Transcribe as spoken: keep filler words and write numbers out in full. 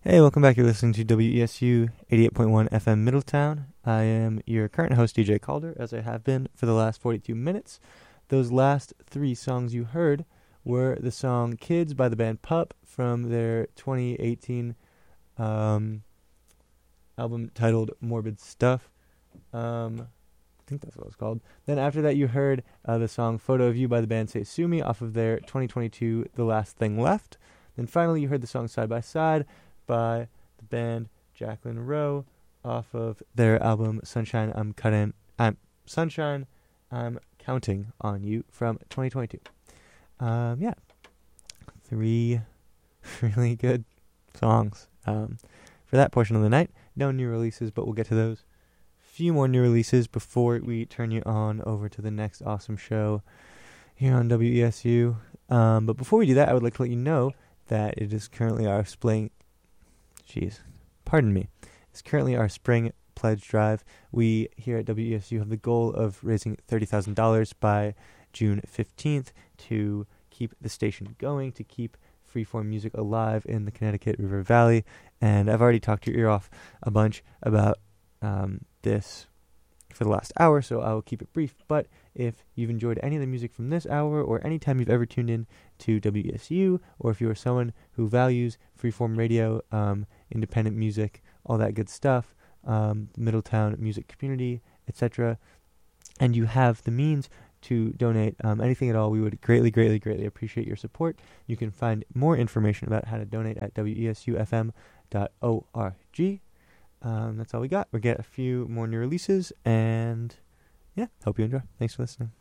Hey, welcome back. You're listening to W E S U eighty-eight point one F M Middletown. I am your current host, D J Calder, as I have been for the last forty-two minutes. Those last three songs you heard were the song Kids by the band Pup from their twenty eighteen um, album titled Morbid Stuff. Um, I think that's what it's called. Then after that, you heard uh, the song Photo of You by the band Seisumi off of their twenty twenty-two The Last Thing Left. Then finally, you heard the song Side by Side by the band Jacqueline Rowe off of their album Sunshine I'm Cutting I'm Sunshine I'm Counting on You from twenty twenty-two. Um yeah. Three really good songs um for that portion of the night. No new releases, but we'll get to those. Few more new releases before we turn you on over to the next awesome show here on W E S U. Um but before we do that, I would like to let you know that it is currently our spring Jeez, pardon me. It's currently our spring pledge drive. We here at W E S U have the goal of raising thirty thousand dollars by June fifteenth to keep the station going, to keep freeform music alive in the Connecticut River Valley. And I've already talked your ear off a bunch about um, this for the last hour, so I will keep it brief. But if you've enjoyed any of the music from this hour, or any time you've ever tuned in to W E S U, or if you are someone who values freeform radio, um, independent music, all that good stuff, um, Middletown music community, et cetera, and you have the means to donate um, anything at all, we would greatly, greatly, greatly appreciate your support. You can find more information about how to donate at W E S U F M dot org. Um, that's all we got. We get a few more new releases, and yeah, hope you enjoy. Thanks for listening.